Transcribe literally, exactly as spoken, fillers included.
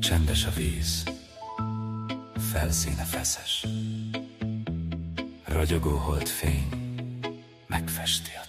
Csendes a víz, felszíne feszes, ragyogó holdfény megfesti a